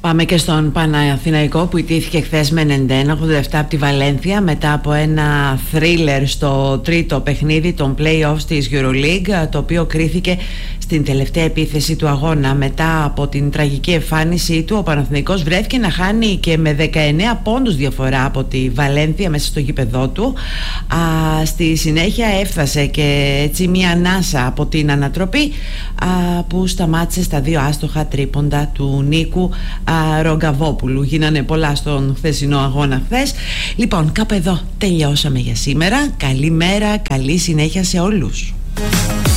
Πάμε και στον Παναθηναϊκό που ιτήθηκε χθες με 91-87 από τη Βαλένθια μετά από ένα θρίλερ στο τρίτο παιχνίδι των play-offs της EuroLeague, το οποίο κρίθηκε στην τελευταία επίθεση του αγώνα. Μετά από την τραγική εμφάνισή του, ο Παναθηναϊκός βρέθηκε να χάνει και με 19 πόντους διαφορά από τη Βαλένθια μέσα στο γήπεδό του. Στη συνέχεια έφτασε και έτσι μια ανάσα από την ανατροπή που σταμάτησε στα δύο άστοχα τρίποντα του Νίκου Ρογκαβόπουλου. Γίνανε πολλά στον χθεσινό αγώνα χθες. Λοιπόν, κάπου εδώ τελειώσαμε για σήμερα. Καλή μέρα, καλή συνέχεια σε όλους.